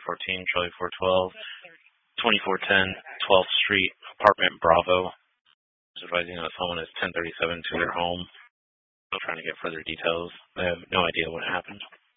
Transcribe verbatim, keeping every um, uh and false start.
fourteen, Charlie four twelve, twenty-four ten, twelfth Street, apartment Bravo. Just advising that someone is ten thirty-seven to their home. I'm trying to get further details. I have no idea what happened.